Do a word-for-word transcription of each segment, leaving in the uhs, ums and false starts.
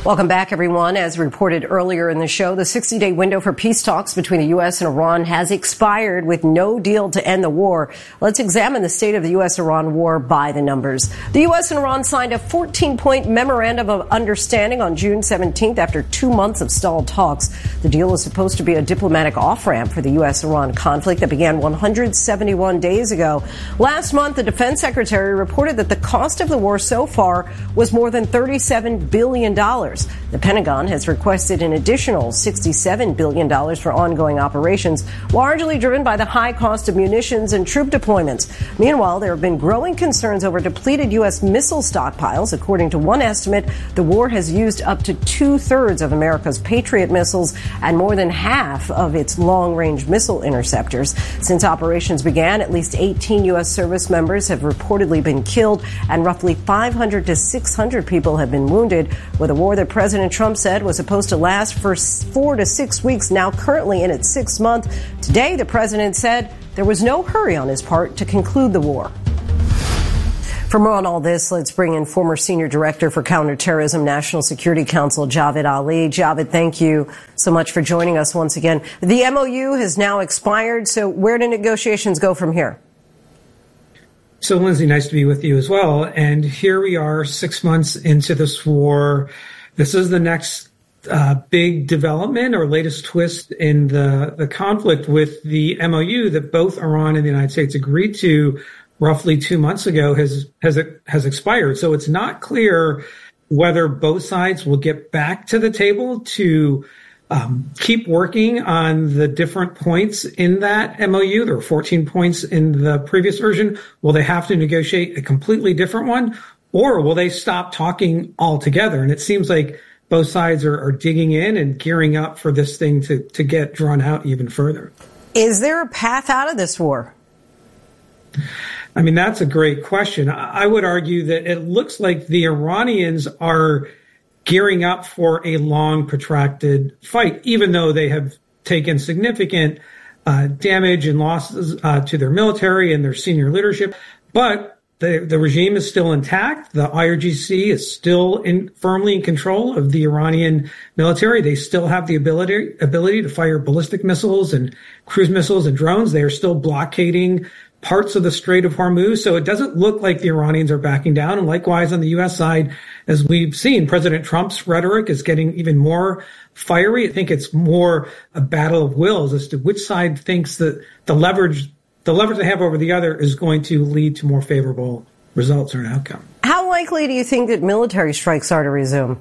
Welcome back, everyone. As reported earlier in the show, the sixty-day window for peace talks between the U S and Iran has expired with no deal to end the war. Let's examine the state of the U S Iran war by the numbers. The U S and Iran signed a fourteen-point memorandum of understanding on June seventeenth after two months of stalled talks. The deal is supposed to be a diplomatic off-ramp for the U S-Iran conflict that began one hundred seventy-one days ago. Last month, the defense secretary reported that the cost of the war so far was more than thirty-seven billion dollars. The Pentagon has requested an additional sixty-seven billion dollars for ongoing operations, largely driven by the high cost of munitions and troop deployments. Meanwhile, there have been growing concerns over depleted U S missile stockpiles. According to one estimate, the war has used up to two-thirds of America's Patriot missiles and more than half of its long-range missile interceptors. Since operations began, at least eighteen U S service members have reportedly been killed, and roughly five hundred to six hundred people have been wounded, with a war that President Trump said was supposed to last for four to six weeks, now currently in its sixth month. Today, the president said there was no hurry on his part to conclude the war. For more on all this, let's bring in former Senior Director for Counterterrorism, National Security Council, Javed Ali. Javed, thank you so much for joining us once again. The M O U has now expired, so where do negotiations go from here? So, Lindsay, nice to be with you as well. And here we are, six months into this war. This is the next uh, big development or latest twist in the, the conflict with the M O U that both Iran and the United States agreed to roughly two months ago has has has expired. So it's not clear whether both sides will get back to the table to um, keep working on the different points in that M O U. There were fourteen points in the previous version. Will they have to negotiate a completely different one? Or will they stop talking altogether? And it seems like both sides are, are digging in and gearing up for this thing to, to get drawn out even further. Is there a path out of this war? I mean, that's a great question. I would argue that it looks like the Iranians are gearing up for a long, protracted fight, even though they have taken significant uh, damage and losses uh, to their military and their senior leadership. But The, the regime is still intact. The I R G C is still in, firmly in control of the Iranian military. They still have the ability ability to fire ballistic missiles and cruise missiles and drones. They are still blockading parts of the Strait of Hormuz. So it doesn't look like the Iranians are backing down. And likewise, on the U S side, as we've seen, President Trump's rhetoric is getting even more fiery. I think it's more a battle of wills as to which side thinks that the leverage The leverage they have over the other is going to lead to more favorable results or an outcome. How likely do you think that military strikes are to resume?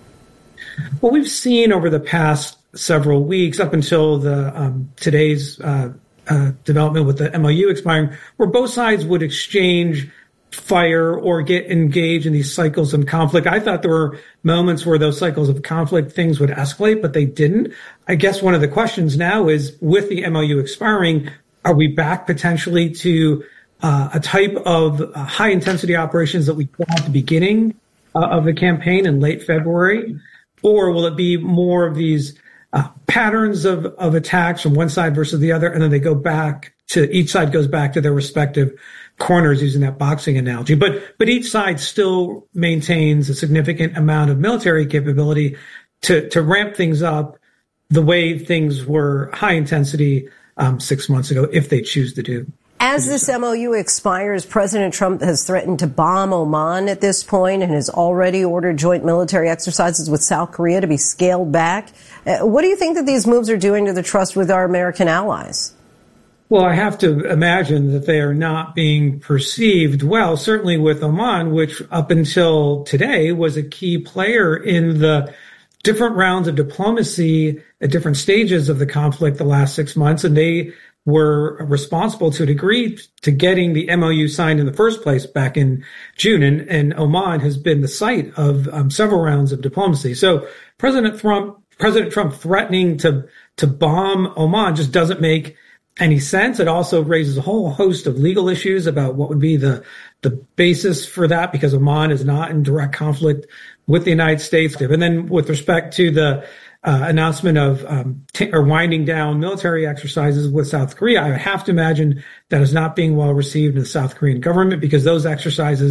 Well, we've seen over the past several weeks, up until the um, today's uh, uh, development with the M O U expiring, where both sides would exchange fire or get engaged in these cycles of conflict. I thought there were moments where those cycles of conflict, things would escalate, but they didn't. I guess one of the questions now is, with the M O U expiring, are we back potentially to uh, a type of uh, high-intensity operations that we saw at the beginning uh, of the campaign in late February? Or will it be more of these uh, patterns of, of attacks from one side versus the other, and then they go back to, each side goes back to their respective corners, using that boxing analogy? But, but each side still maintains a significant amount of military capability to, to ramp things up the way things were high-intensity Um, six months ago, if they choose to do. As this M O U expires, President Trump has threatened to bomb Oman at this point and has already ordered joint military exercises with South Korea to be scaled back. Uh, what do you think that these moves are doing to the trust with our American allies? Well, I have to imagine that they are not being perceived well, certainly with Oman, which up until today was a key player in the different rounds of diplomacy at different stages of the conflict the last six months. And they were responsible to a degree to getting the M O U signed in the first place back in June. And, and Oman has been the site of um, several rounds of diplomacy. So President Trump, President Trump threatening to, to bomb Oman just doesn't make any sense. It also raises a whole host of legal issues about what would be the, the basis for that, because Oman is not in direct conflict with the United States. And then with respect to the uh, announcement of um, t- or winding down military exercises with South Korea, I have to imagine that is not being well received in the South Korean government, because those exercises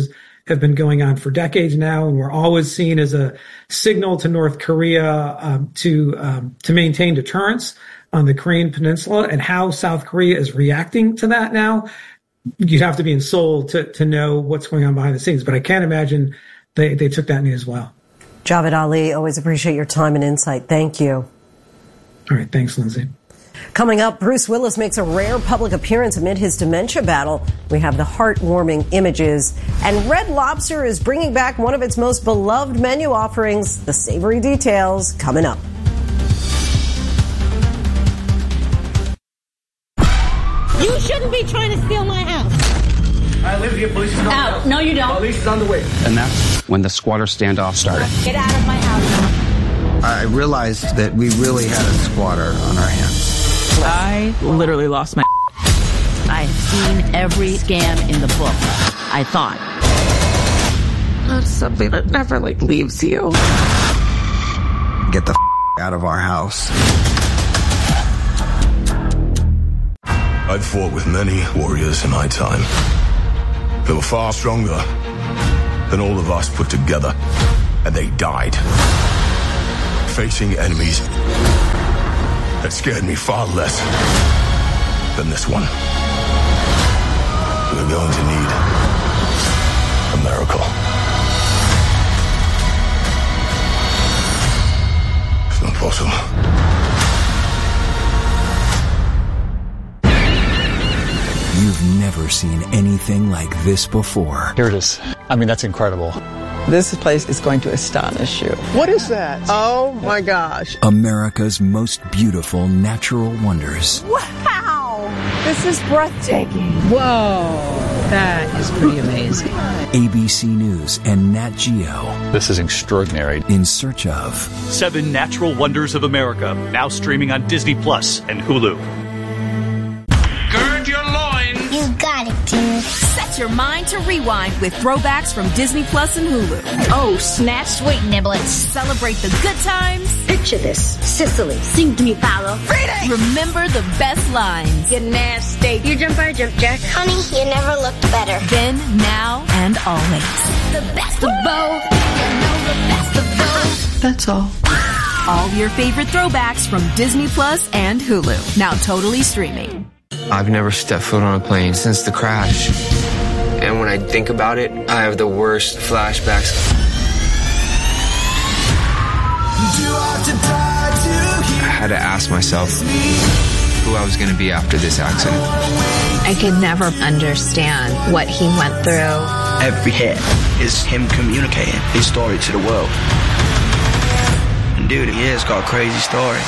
have been going on for decades now, and were always seen as a signal to North Korea um, to um, to maintain deterrence on the Korean Peninsula. And how South Korea is reacting to that now, you'd have to be in Seoul to to know what's going on behind the scenes. But I can't imagine they, they took that news well. Javed Ali, always appreciate your time and insight. Thank you. All right. Thanks, Lindsay. Coming up, Bruce Willis makes a rare public appearance amid his dementia battle. We have the heartwarming images. And Red Lobster is bringing back one of its most beloved menu offerings. The savory details coming up. You shouldn't be trying to steal my house. I live here. Police is coming out. No, you don't. Police is on the way. And that's when the squatter standoff started. Get out of my house. I realized that we really had a squatter on our hands. I literally lost my... I've seen every scam in the book. I thought. That's something that never, like, leaves you. Get the f- out of our house. I've fought with many warriors in my time. They were far stronger than all of us put together, and they died facing enemies that scared me far less than this one. We're going to need a miracle. It's not possible. You've never seen anything like this before. Here it is. I mean, that's incredible. This place is going to astonish you. What is that? Oh, my gosh. America's most beautiful natural wonders. Wow! This is breathtaking. Whoa, that is pretty amazing. A B C News and Nat Geo. This is extraordinary. In search of Seven Natural Wonders of America, now streaming on Disney Plus and Hulu. Gird your loins. You got it, dude. Set your mind to rewind with throwbacks from Disney Plus and Hulu. Oh, snap, sweet niblets. Celebrate the good times. Picture this. Sicily. Sing to me, Paolo. Freedom! Remember the best lines. You're nasty. You jump, I jump, Jack. Honey, you never looked better. Then, now, and always. The best of both. You know the best of both. That's all. All your favorite throwbacks from Disney Plus and Hulu. Now totally streaming. I've never stepped foot on a plane since the crash. And when I think about it, I have the worst flashbacks. I had to ask myself who I was going to be after this accident. I could never understand what he went through. Every hit is him communicating his story to the world. And dude, he has got a crazy story.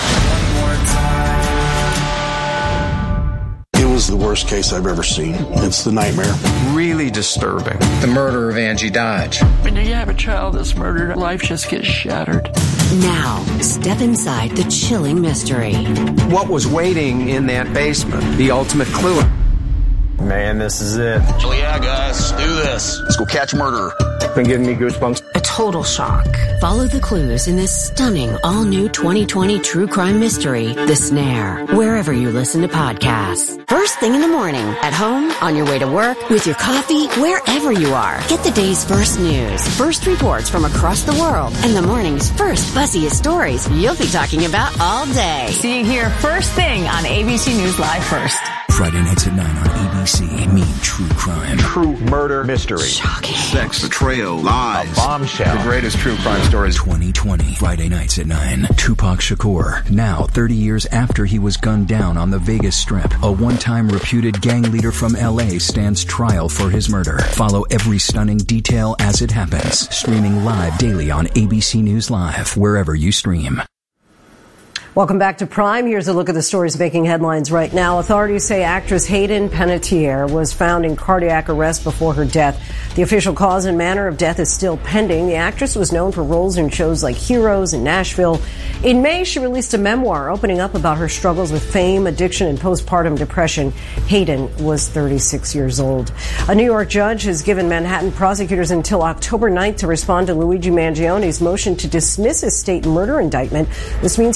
The worst case I've ever seen. It's the nightmare. Really disturbing. The murder of Angie Dodge. When you have a child that's murdered, life just gets shattered. Now, step inside the chilling mystery. What was waiting in that basement? The ultimate clue. Man, this is it. Oh yeah, guys, let's do this. Let's go catch a murderer. Been giving me goosebumps. A total shock. Follow the clues in this stunning all-new twenty twenty true crime mystery, The Snare, wherever you listen to podcasts. First thing in the morning, at home, on your way to work, with your coffee, wherever you are. Get the day's first news, first reports from across the world, and the morning's first buzziest stories you'll be talking about all day. See you here first thing on A B C News Live First. Friday nights at nine on A B C. Meet True Crime. True murder mystery. Shocking. Sex, betrayal, lies. A bombshell. The greatest true crime stories. twenty twenty. Friday nights at nine. Tupac Shakur. Now, thirty years after he was gunned down on the Vegas Strip, a one-time reputed gang leader from L A stands trial for his murder. Follow every stunning detail as it happens. Streaming live daily on A B C News Live, wherever you stream. Welcome back to Prime. Here's a look at the stories making headlines right now. Authorities say actress Hayden Panettiere was found in cardiac arrest before her death. The official cause and manner of death is still pending. The actress was known for roles in shows like Heroes and Nashville. In May, she released a memoir opening up about her struggles with fame, addiction, and postpartum depression. Hayden was thirty-six years old. A New York judge has given Manhattan prosecutors until October ninth to respond to Luigi Mangione's motion to dismiss his state murder indictment. This means his state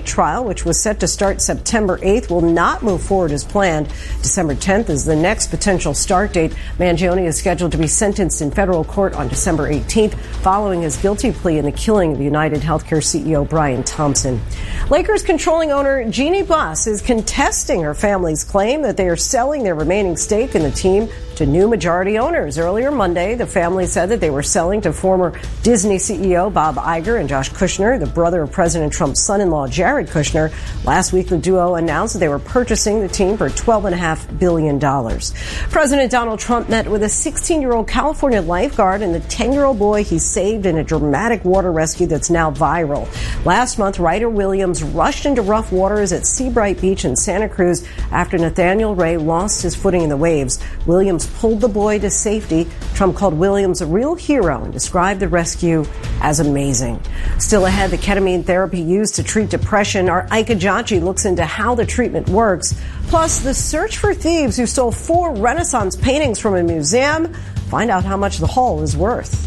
state trial, which was set to start September eighth, will not move forward as planned. December tenth is the next potential start date. Mangione is scheduled to be sentenced in federal court on December eighteenth, following his guilty plea in the killing of United Healthcare C E O Brian Thompson. Lakers controlling owner Jeannie Buss is contesting her family's claim that they are selling their remaining stake in the team to new majority owners. Earlier Monday, the family said that they were selling to former Disney C E O Bob Iger and Josh Kushner, the brother of President Trump's son-in-law Jared Kushner. Last week, the duo announced that they were purchasing the team for twelve point five billion dollars. President Donald Trump met with a sixteen-year-old California lifeguard and the ten-year-old boy he saved in a dramatic water rescue that's now viral. Last month, Ryder Williams rushed into rough waters at Seabright Beach in Santa Cruz after Nathaniel Ray lost his footing in the waves. Williams pulled the boy to safety. Trump called Williams a real hero and described the rescue as amazing. Still ahead, the ketamine therapy used to treat depression. Our Ike Ejiochi looks into how the treatment works. Plus, the search for thieves who stole four Renaissance paintings from a museum. Find out how much the haul is worth.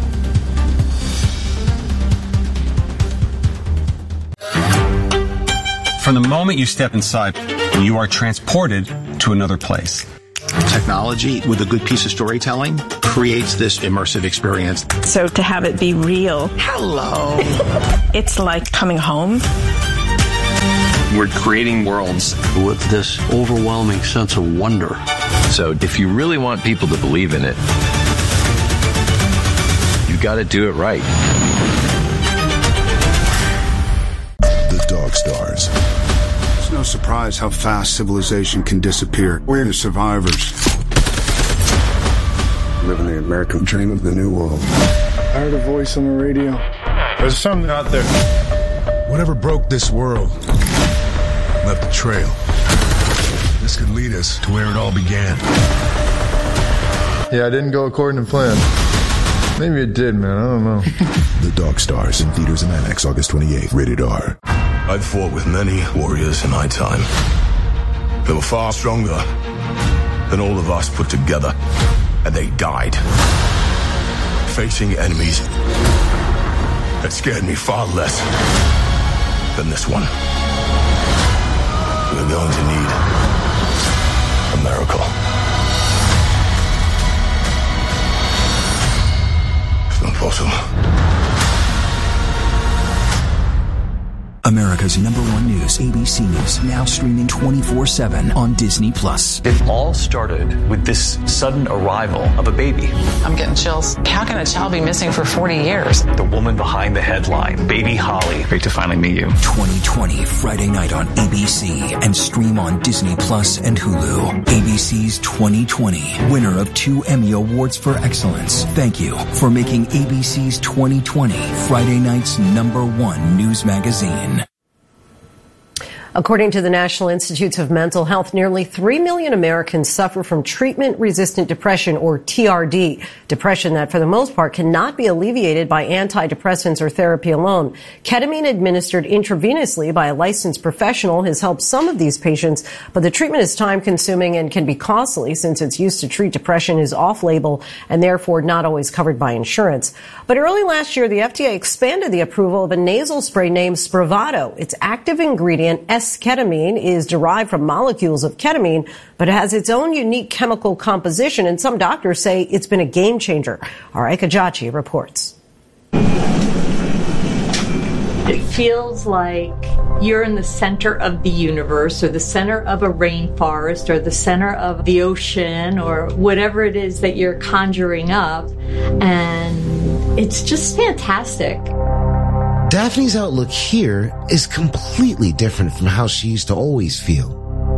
From the moment you step inside, you are transported to another place. Technology with a good piece of storytelling creates this immersive experience. So to have it be real, hello, it's like coming home. We're creating worlds with this overwhelming sense of wonder. So if you really want people to believe in it, you got to do it right. The Dog Stars. It's no surprise how fast civilization can disappear. We're the survivors. Living the American dream of the new world. I heard a voice on the radio. There's something out there. Whatever broke this world left a trail. This could lead us to where it all began. Yeah, I didn't go according to plan. Maybe it did, man. I don't know. The Dog Stars in theaters and IMAX August twenty-eighth. Rated R. I've fought with many warriors in my time. They were far stronger than all of us put together, and they died facing enemies that scared me far less than this one. We're going to need a miracle. It's not possible. America's number one news, A B C News, now streaming twenty-four seven on Disney Plus. It all started with this sudden arrival of a baby. I'm getting chills. How can a child be missing for forty years? The woman behind the headline, Baby Holly. Great to finally meet you. twenty twenty, Friday night on A B C and stream on Disney Plus and Hulu. A B C's twenty twenty, winner of two Emmy Awards for excellence. Thank you for making A B C's twenty twenty Friday night's number one news magazine. According to the National Institutes of Mental Health, nearly three million Americans suffer from treatment-resistant depression, or T R D, depression that, for the most part, cannot be alleviated by antidepressants or therapy alone. Ketamine administered intravenously by a licensed professional has helped some of these patients, but the treatment is time-consuming and can be costly since its use to treat depression is off-label and therefore not always covered by insurance. But early last year, the F D A expanded the approval of a nasal spray named Spravato. Its active ingredient, S-ketamine, is derived from molecules of ketamine, but it has its own unique chemical composition, and some doctors say it's been a game changer. Our Ike Ejiochi reports. It feels like you're in the center of the universe, or the center of a rainforest, or the center of the ocean, or whatever it is that you're conjuring up, and it's just fantastic. Daphne's outlook here is completely different from how she used to always feel.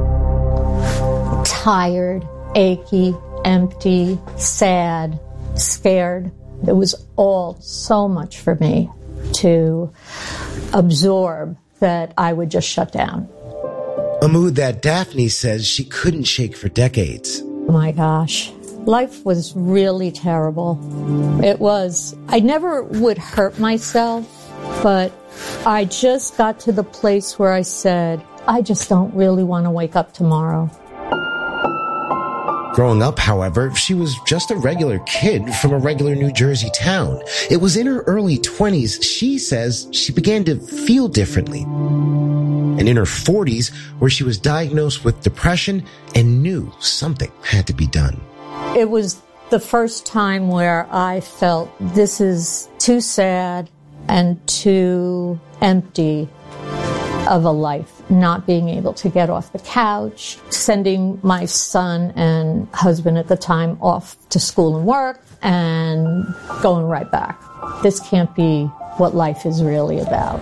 Tired, achy, empty, sad, scared. It was all so much for me to absorb that I would just shut down. A mood that Daphne says she couldn't shake for decades. Oh my gosh. Life was really terrible. It was. I never would hurt myself, but I just got to the place where I said, I just don't really want to wake up tomorrow. Growing up, however, she was just a regular kid from a regular New Jersey town. It was in her early twenties, she says, she began to feel differently. And in her forties, where she was diagnosed with depression and knew something had to be done. It was the first time where I felt this is too sad and too empty of a life. Not being able to get off the couch, sending my son and husband at the time off to school and work, and going right back. This can't be what life is really about.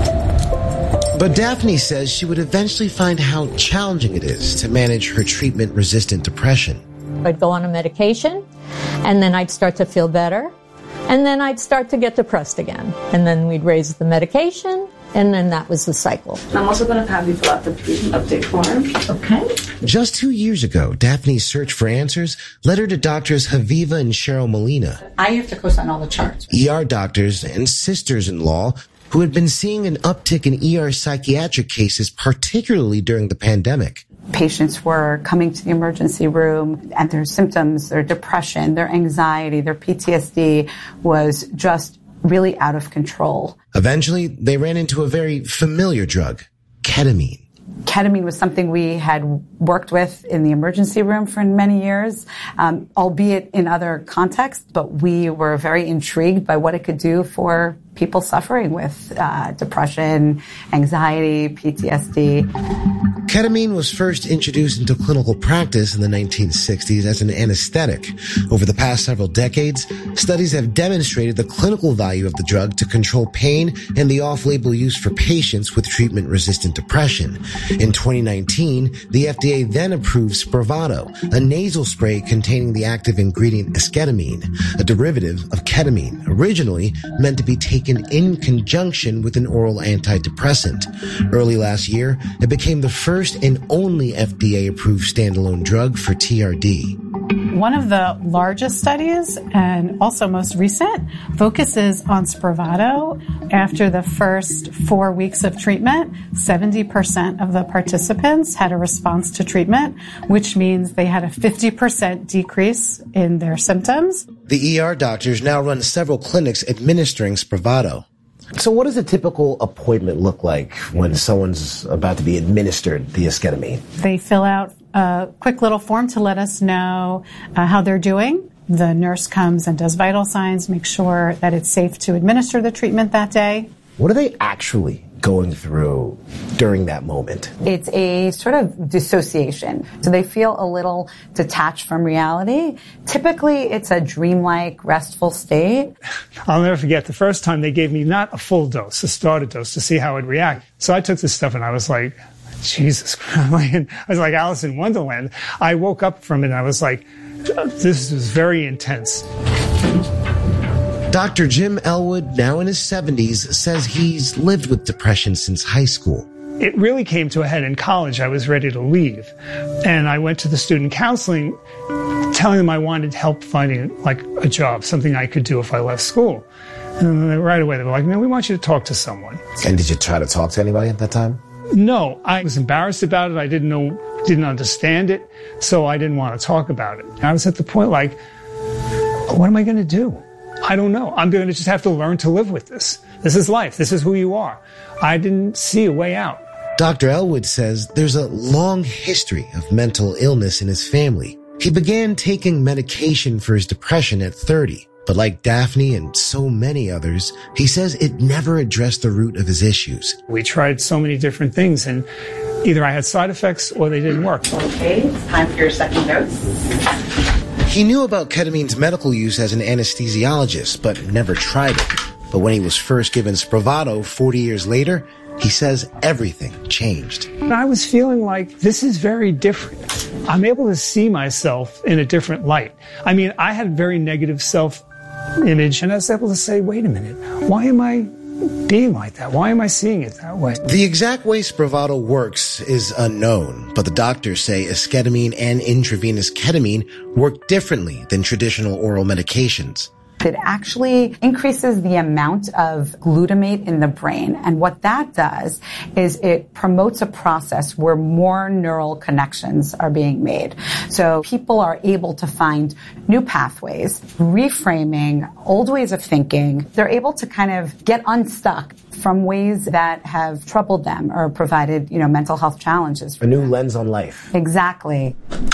But Daphne says she would eventually find how challenging it is to manage her treatment-resistant depression. I'd go on a medication, and then I'd start to feel better, and then I'd start to get depressed again. And then we'd raise the medication, and then that was the cycle. I'm also going to have you fill out the patient update form. Okay. Just two years ago, Daphne's search for answers led her to doctors Haviva and Cheryl Molina. I have to co-sign all the charts. E R doctors and sisters-in-law who had been seeing an uptick in E R psychiatric cases, particularly during the pandemic. Patients were coming to the emergency room and their symptoms, their depression, their anxiety, their P T S D was just really out of control. Eventually, they ran into a very familiar drug, ketamine. Ketamine was something we had worked with in the emergency room for many years, um, albeit in other contexts, but we were very intrigued by what it could do for people suffering with uh, depression, anxiety, P T S D. Ketamine was first introduced into clinical practice in the nineteen sixties as an anesthetic. Over the past several decades, studies have demonstrated the clinical value of the drug to control pain and the off-label use for patients with treatment-resistant depression. In twenty nineteen, the F D A then approved Spravato, a nasal spray containing the active ingredient esketamine, a derivative of ketamine, originally meant to be taken in conjunction with an oral antidepressant. Early last year, it became the first and only F D A-approved standalone drug for T R D. One of the largest studies, and also most recent, focuses on Spravato. After the first four weeks of treatment, seventy percent of the participants had a response to treatment, which means they had a fifty percent decrease in their symptoms. The E R doctors now run several clinics administering Spravato. So what does a typical appointment look like when someone's about to be administered the esketamine? They fill out a quick little form to let us know uh, how they're doing. The nurse comes and does vital signs, makes sure that it's safe to administer the treatment that day. What are they actually going through during that moment? It's a sort of dissociation. So they feel a little detached from reality. Typically, it's a dreamlike, restful state. I'll never forget the first time they gave me not a full dose, a starter dose to see how I'd react. So I took this stuff and I was like, Jesus Christ. I was like Alice in Wonderland. I woke up from it and I was like, this was very intense. Doctor Jim Elwood, now in his seventies, says he's lived with depression since high school. It really came to a head in college. I was ready to leave. And I went to the student counseling, telling them I wanted help finding like a job, something I could do if I left school. And right away they were like, no, we want you to talk to someone. And did you try to talk to anybody at that time? No, I was embarrassed about it. I didn't know, didn't understand it. So I didn't want to talk about it. I was at the point like, what am I going to do? I don't know. I'm going to just have to learn to live with this. This is life. This is who you are. I didn't see a way out. Doctor Elwood says there's a long history of mental illness in his family. He began taking medication for his depression at thirty. But like Daphne and so many others, he says it never addressed the root of his issues. We tried so many different things, and either I had side effects or they didn't work. Okay, it's time for your second dose. He knew about ketamine's medical use as an anesthesiologist, but never tried it. But when he was first given Spravato forty years later, he says everything changed. I was feeling like this is very different. I'm able to see myself in a different light. I mean, I had very negative self-image, and I was able to say, wait a minute, why am I being like that? Why am I seeing it that way? The exact way Spravato works is unknown, but the doctors say esketamine and intravenous ketamine work differently than traditional oral medications. It actually increases the amount of glutamate in the brain. And what that does is it promotes a process where more neural connections are being made. So people are able to find new pathways, reframing old ways of thinking. They're able to kind of get unstuck from ways that have troubled them or provided, you know, mental health challenges. A new lens on life. Exactly.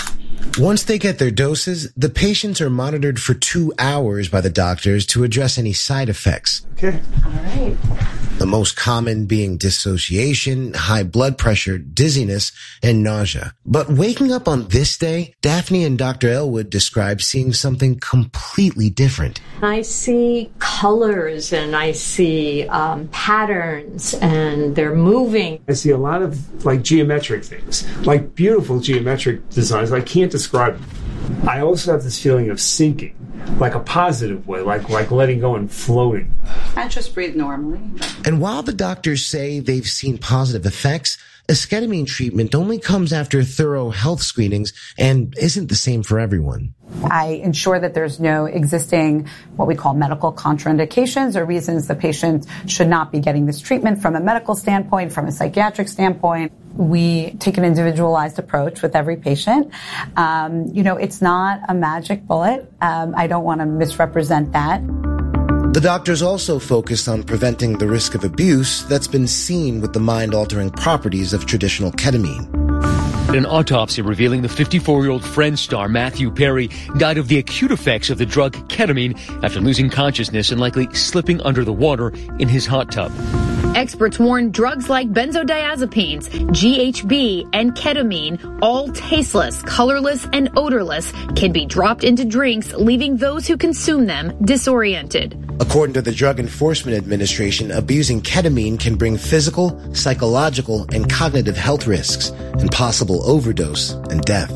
Once they get their doses, the patients are monitored for two hours by the doctors to address any side effects. Okay. All right. The most common being dissociation, high blood pressure, dizziness, and nausea. But waking up on this day, Daphne and Doctor Elwood describe seeing something completely different. I see colors and I see um, patterns and they're moving. I see a lot of like geometric things, like beautiful geometric designs. I can't describe them. I also have this feeling of sinking, like a positive way, like like letting go and floating. I just breathe normally. And while the doctors say they've seen positive effects, esketamine treatment only comes after thorough health screenings and isn't the same for everyone. I ensure that there's no existing what we call medical contraindications or reasons the patient should not be getting this treatment from a medical standpoint, from a psychiatric standpoint. We take an individualized approach with every patient. Um, you know, it's not a magic bullet. Um, I don't want to misrepresent that. The doctors also focused on preventing the risk of abuse that's been seen with the mind-altering properties of traditional ketamine. An autopsy revealing the fifty-four-year-old Friends star Matthew Perry died of the acute effects of the drug ketamine after losing consciousness and likely slipping under the water in his hot tub. Experts warn drugs like benzodiazepines, G H B, and ketamine, all tasteless, colorless, and odorless, can be dropped into drinks, leaving those who consume them disoriented. According to the Drug Enforcement Administration, abusing ketamine can bring physical, psychological, and cognitive health risks, and possible overdose and death.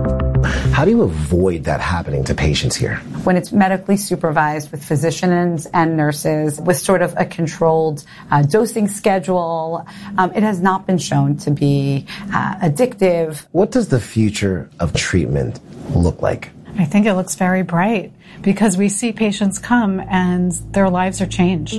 How do you avoid that happening to patients here? When it's medically supervised with physicians and nurses, with sort of a controlled uh, dosing schedule, um, it has not been shown to be uh, addictive. What does the future of treatment look like? I think it looks very bright because we see patients come and their lives are changed.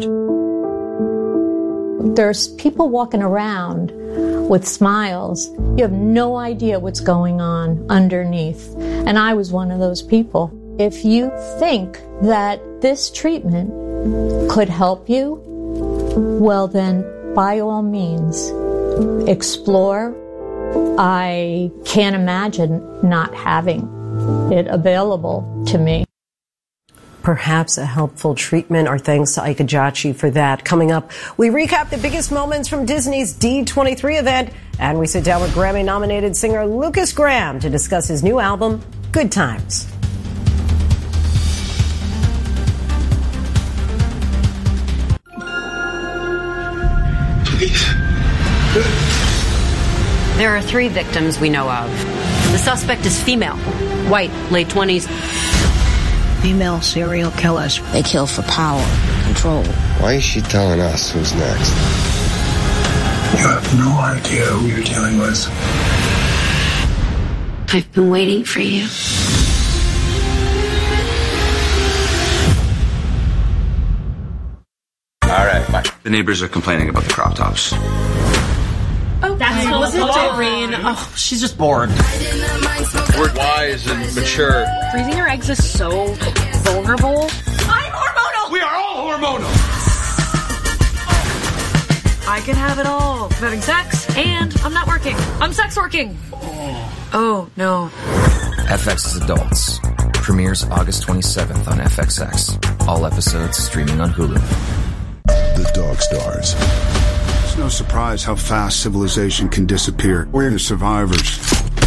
There's people walking around with smiles. You have no idea what's going on underneath. And I was one of those people. If you think that this treatment could help you, well then, by all means, explore. I can't imagine not having it available to me. Perhaps a helpful treatment. Our thanks to Ike Ejiochi for that. Coming up, we recap the biggest moments from Disney's D twenty-three event, and we sit down with Grammy-nominated singer Lukas Graham to discuss his new album, Good Times. Please. There are three victims we know of. The suspect is female, white, late twenties. Female serial killers. They kill for power, control. Why is she telling us who's next? You have no idea who you're dealing with. I've been waiting for you. All right, bye. The neighbors are complaining about the crop tops. Oh, that's was it, Doreen. Oh, she's just bored. We're wise and mature. Freezing your eggs is so vulnerable. I'm hormonal! We are all hormonal! I can have it all. I'm having sex, and I'm not working. I'm sex working. Oh, no. F X's Adults. Premieres August twenty-seventh on F X X. All episodes streaming on Hulu. The Dog Stars. It's no surprise how fast civilization can disappear. We're the survivors.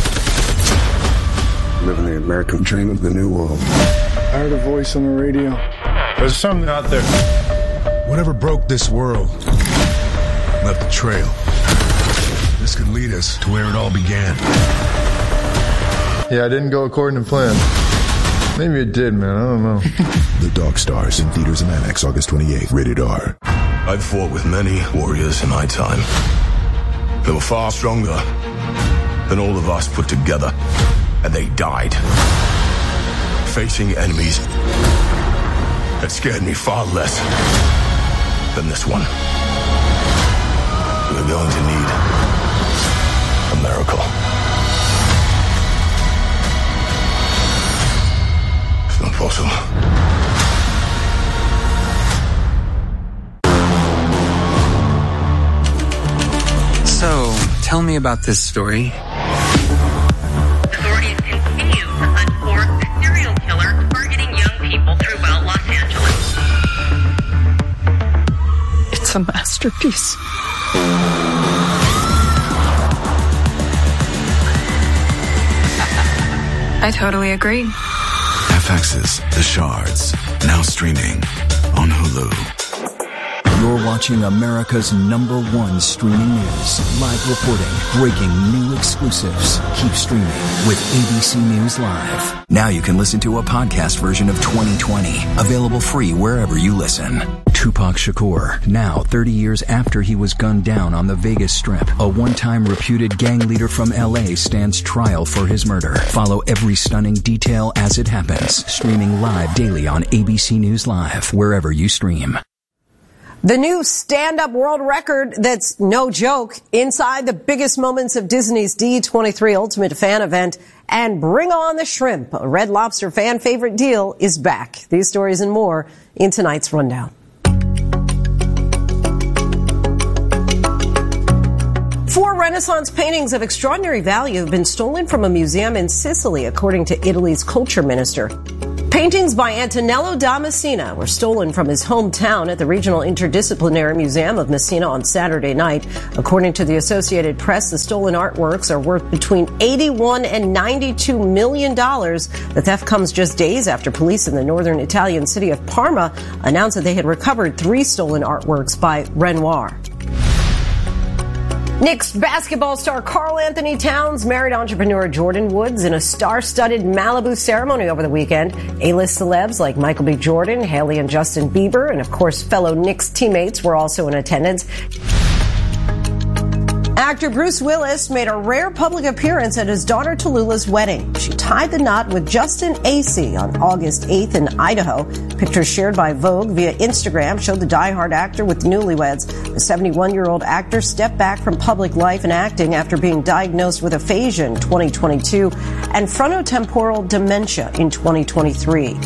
Living the American dream of the new world. I heard a voice on the radio. There's something out there. Whatever broke this world left a trail. This could lead us to where it all began. Yeah, I didn't go according to plan. Maybe it did, man. I don't know. The Dog Stars in theaters and IMAX August twenty-eighth. Rated R. I've fought with many warriors in my time. They were far stronger than all of us put together. And they died. Facing enemies that scared me far less than this one. We're going to need a miracle. It's not possible. So, tell me about this story. Authorities continue to hunt for a serial killer targeting young people throughout Los Angeles. It's a masterpiece. I totally agree. F X's The Shards, now streaming on Hulu. You're watching America's number one streaming news. Live reporting, breaking new exclusives. Keep streaming with A B C News Live. Now you can listen to a podcast version of twenty twenty. Available free wherever you listen. Tupac Shakur, now thirty years after he was gunned down on the Vegas Strip, a one-time reputed gang leader from L A stands trial for his murder. Follow every stunning detail as it happens. Streaming live daily on A B C News Live, wherever you stream. The new stand-up world record that's no joke inside the biggest moments of Disney's D twenty-three Ultimate Fan Event, and Bring On the Shrimp, a Red Lobster fan favorite deal, is back. These stories and more in tonight's rundown. Four Renaissance paintings of extraordinary value have been stolen from a museum in Sicily, according to Italy's culture minister. Paintings by Antonello da Messina were stolen from his hometown at the Regional Interdisciplinary Museum of Messina on Saturday night. According to the Associated Press, the stolen artworks are worth between eighty-one and ninety-two million dollars. The theft comes just days after police in the northern Italian city of Parma announced that they had recovered three stolen artworks by Renoir. Knicks basketball star Karl Anthony Towns married entrepreneur Jordan Woods in a star-studded Malibu ceremony over the weekend. A-list celebs like Michael B. Jordan, Haley and Justin Bieber, and of course fellow Knicks teammates were also in attendance. Actor Bruce Willis made a rare public appearance at his daughter Tallulah's wedding. She tied the knot with Justin Acey on August eighth in Idaho. Pictures shared by Vogue via Instagram showed the diehard actor with the newlyweds. The seventy-one-year-old actor stepped back from public life and acting after being diagnosed with aphasia in twenty twenty-two and frontotemporal dementia in twenty twenty-three.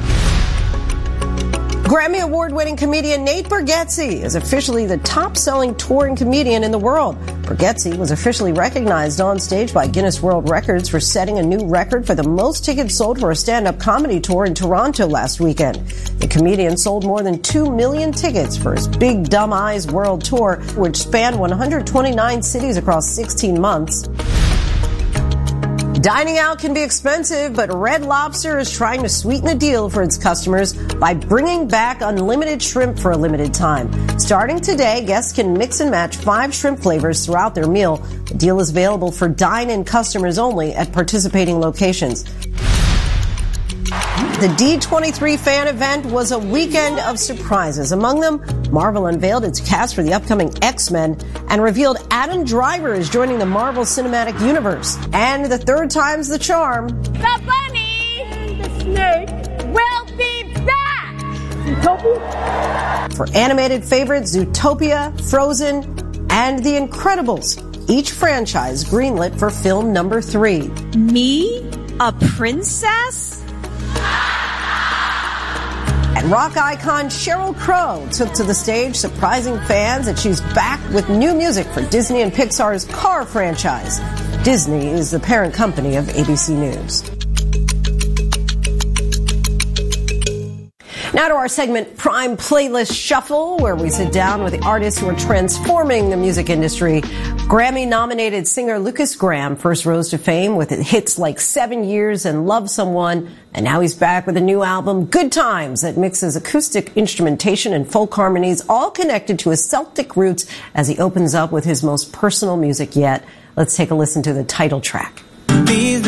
Grammy Award-winning comedian Nate Bargatze is officially the top-selling touring comedian in the world. Bargatze was officially recognized on stage by Guinness World Records for setting a new record for the most tickets sold for a stand-up comedy tour in Toronto last weekend. The comedian sold more than two million tickets for his Big Dumb Eyes World Tour, which spanned one hundred twenty-nine cities across sixteen months. Dining out can be expensive, but Red Lobster is trying to sweeten the deal for its customers by bringing back unlimited shrimp for a limited time. Starting today, guests can mix and match five shrimp flavors throughout their meal. The deal is available for dine-in customers only at participating locations. The D twenty-three fan event was a weekend of surprises. Among them, Marvel unveiled its cast for the upcoming X-Men and revealed Adam Driver is joining the Marvel Cinematic Universe. And the third time's the charm. The bunny and the snake will be back! Zootopia? For animated favorites, Zootopia, Frozen, and The Incredibles. Each franchise greenlit for film number three. Me? A princess? And rock icon Sheryl Crow took to the stage, surprising fans that she's back with new music for Disney and Pixar's Car franchise. Disney is the parent company of A B C News. Now to our segment Prime Playlist Shuffle, where we sit down with the artists who are transforming the music industry. Grammy-nominated singer Lucas Graham first rose to fame with hits like Seven Years and Love Someone, and now he's back with a new album, Good Times, that mixes acoustic instrumentation and folk harmonies, all connected to his Celtic roots as he opens up with his most personal music yet. Let's take a listen to the title track. These